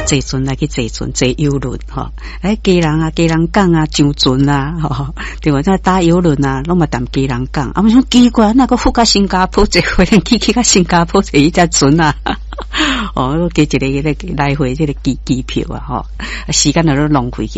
坐船来去坐船坐游轮吼，家人港啊上船啊吼，对无？搭游轮啊，拢嘛谈家人港，啊，我说奇怪，那个赴到新加坡坐回来去到新加坡坐一只船啊，哦，加一个来回这个机票啊，吼，时间都浪费去。